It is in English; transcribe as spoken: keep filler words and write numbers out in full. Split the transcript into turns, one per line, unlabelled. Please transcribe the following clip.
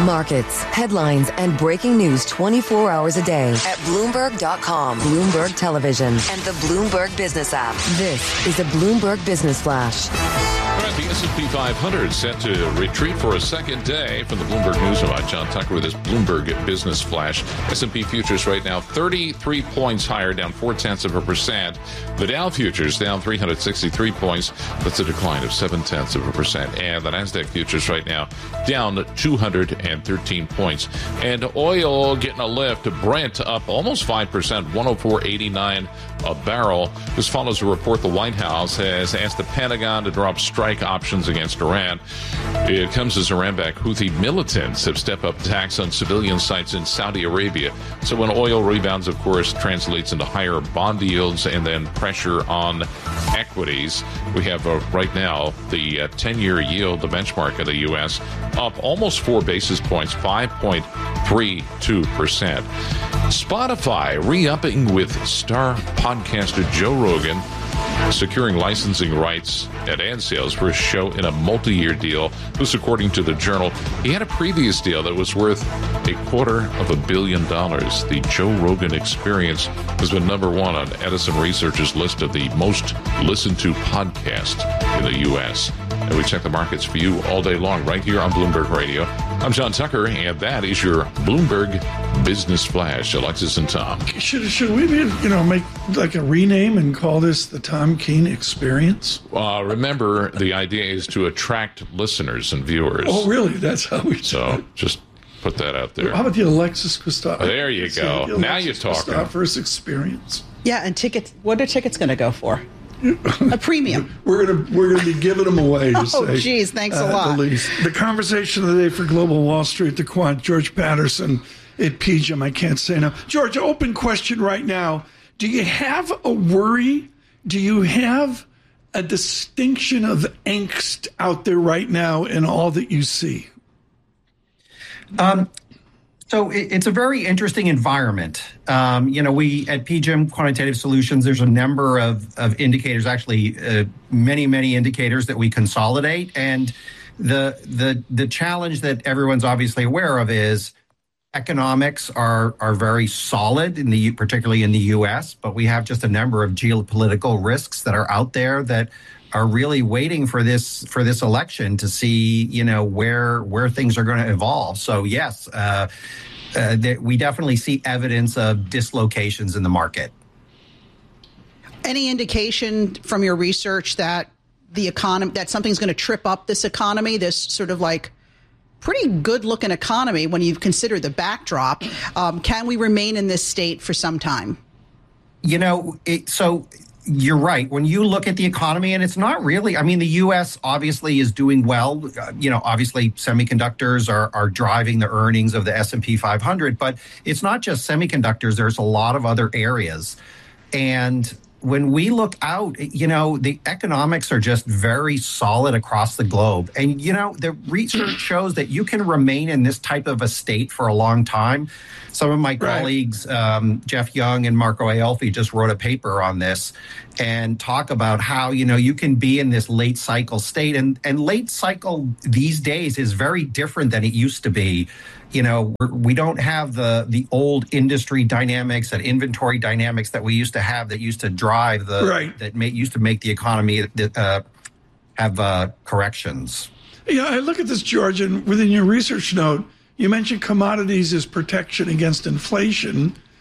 Markets, headlines, and breaking news twenty-four hours a day at Bloomberg dot com, Bloomberg Television, and the Bloomberg Business app. This is a Bloomberg Business Flash.
All right, the S and P five hundred set to retreat for a second day from the Bloomberg News. I'm John Tucker with this Bloomberg Business Flash. S and P futures right now thirty-three points higher, down four-tenths of a percent. The Dow futures down three hundred sixty-three points. That's a decline of seven-tenths of a percent. And the NASDAQ futures right now down two hundred thirteen points. And oil getting a lift. Brent up almost five percent, one oh four eighty-nine a barrel. This follows a report the White House has asked the Pentagon to drop strike options against Iran. It comes as Iran-backed Houthi militants have stepped up attacks on civilian sites in Saudi Arabia. So when oil rebounds, of course, translates into higher bond yields and then pressure on equities. We have uh, right now the uh, ten-year yield, the benchmark of the U S, up almost four basis points, five point three two percent. Spotify re-upping with star podcaster Joe Rogan, securing licensing rights at ad sales for his show in a multi-year deal. This, according to the Journal, he had a previous deal that was worth a quarter of a billion dollars. The Joe Rogan Experience has been number one on Edison Research's list of the most listened to podcasts in the U S. And we check the markets for you all day long right here on Bloomberg Radio. I'm John Tucker, and that is your Bloomberg Business Flash. Alexis and Tom.
Should should we be, you know, make like a rename and call this the Tom Keene Experience?
Uh, remember, the idea is to attract listeners and viewers.
Oh, really? That's how we do
So
it.
Just put that out there.
How about the Alexis Christoph?
Oh, there you go.
The
Now you're talking.
Christopher's Experience.
Yeah, and tickets. What are tickets going to go for? A premium.
We're gonna we're gonna be giving them away. To
Oh,
say,
geez, thanks a
uh,
lot.
At least. The conversation of the day for Global Wall Street, the quant, George Patterson at P G M. I can't say no. George, open question right now. Do you have a worry? Do you have a distinction of angst out there right now in all that you see?
Um. So it's a very interesting environment. Um, you know, we at P G M Quantitative Solutions, there's a number of, of indicators, actually uh, many, many indicators that we consolidate. And the the the challenge that everyone's obviously aware of is economics are are very solid, in the particularly in the U S, but we have just a number of geopolitical risks that are out there that are really waiting for this for this election to see, you know, where where things are going to evolve. So yes, uh, uh, th- we definitely see evidence of dislocations in the market.
Any indication from your research that the economy, that something's going to trip up this economy, this sort of like pretty good looking economy when you consider the backdrop? Um, can we remain in this state for some time?
You know, it, so. You're right. When you look at the economy, and it's not really, I mean, the U S obviously is doing well. Uh, you know, obviously semiconductors are, are driving the earnings of the S and P five hundred, but it's not just semiconductors. There's a lot of other areas. And when we look out, you know, the economics are just very solid across the globe. And, you know, the research shows that you can remain in this type of a state for a long time. Some of my right. colleagues, um, Jeff Young and Marco Aelfi, just wrote a paper on this and talk about how, you know, you can be in this late cycle state. And, and late cycle these days is very different than it used to be. You know, we're, we don't have the the old industry dynamics and inventory dynamics that we used to have that used to drive the
right.
that may, used to make the economy uh, have uh, corrections.
Yeah, I look at this, George, and within your research note, you mentioned commodities as protection against inflation.